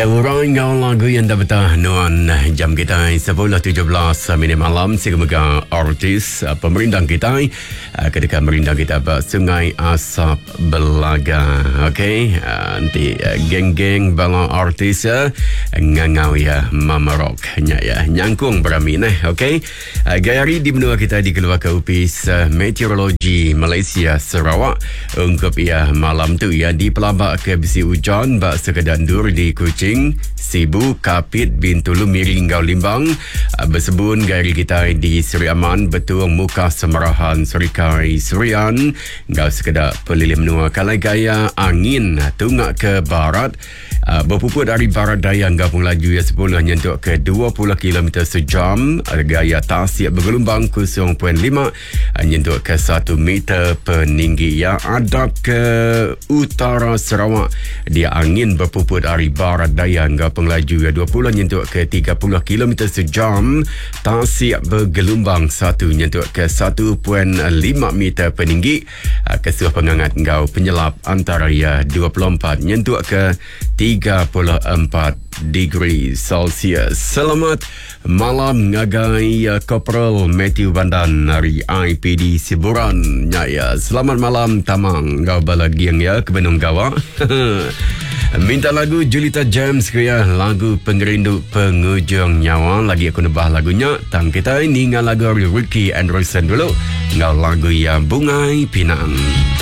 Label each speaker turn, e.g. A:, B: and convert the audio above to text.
A: Ya, orang ngau lagu yang dah betah nuan jam kita 10.17 minit malam semoga artis pemerintah kita ketika merintah kita Sungai Asap Belaga. Okey, nanti geng-geng bala artis ngangau ya mamarok ya nyangkung beramin okey. Gayari di benua kita dikeluar ke Upis Meteorologi Malaysia Sarawak ungkap ya malam tu ya di pelabak ke besi hujan bak sekedandur di Kuching, Sibu, Kapit, Bintulu, Miring, Gau Limbang bersebun gayari kita di Seri Aman, Betung, Muka, Semarahan, Serikai, Serian, Gau sekedar pelilim menua Kalai Gaya, angin tungak ke barat berpuput dari barat daya gabung laju ya 10 nyentuk ke 20 km sejam, gaya tasik bergelombang 0.5 nyentuk ke 1 meter peninggi ya. Adap ke utara Sarawak dia angin berpuput dari barat daya gabung laju ya 20 nyentuk ke 30 km sejam, tasik bergelombang 1 nyentuk ke 1.5 meter peninggi, kesuh pengangat gau penyelap antara ya 24 nyentuk ke 34 degree Celsius. Selamat malam ngagai Korporal Matthew Bandan dari IPD Siburan. Ya, selamat malam tamang gau balagiang ya ke Benung Gawa. Minta lagu Julita James ke ya, lagu Pengerindu Pengujung Nyawa. Lagi aku nebah lagunya. Tang kita ini dengan lagu Ricky Anderson dulu. Ngau lagu yang Bungai Pinang.